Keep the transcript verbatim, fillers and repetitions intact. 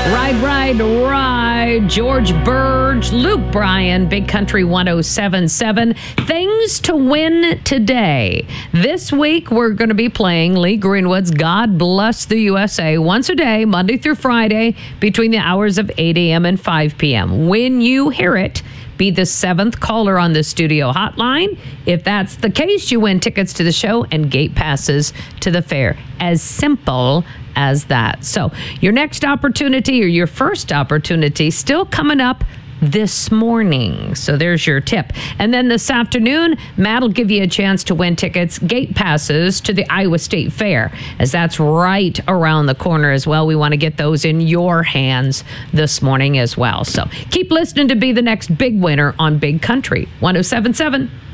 Ride, ride, ride. George Burge, Luke Bryan, Big Country one oh seven point seven. Things to win today. This week, we're going to be playing Lee Greenwood's God Bless the U S A once a day, Monday through Friday, between the hours of eight a.m. and five p.m. When you hear it, be the seventh caller on the studio hotline. If that's the case, you win tickets to the show and gate passes to the fair. As simple as that. So your next opportunity, or your first opportunity, still coming up this morning. So there's your tip. And then this afternoon, Matt will give you a chance to win tickets, gate passes to the Iowa State Fair, as that's right around the corner as well. We want to get those in your hands this morning as well. So keep listening to be the next big winner on Big Country one oh seven point seven.